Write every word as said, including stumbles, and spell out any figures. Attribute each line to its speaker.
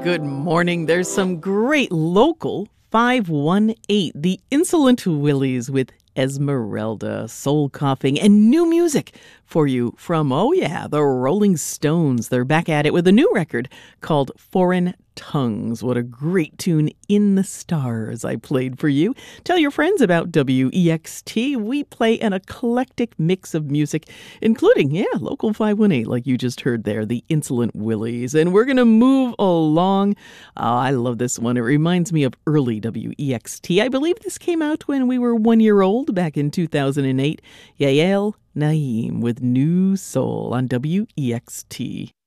Speaker 1: Good morning. There's some great local five one eight, the Insolent Willies with Esmeralda, soul coughing, and new music for you from, oh yeah, the Rolling Stones. They're back at it with a new record called Foreign Tongues. What a great tune, In the Stars, I played for you. Tell your friends about W E X T. We play an eclectic mix of music, including, yeah, local five one eight, like you just heard there, the Insolent Willies. And we're going to move along. Oh, I love this one. It reminds me of early W E X T. I believe this came out when we were one year old back in two thousand eight. Yael Naim with New Soul on W E X T.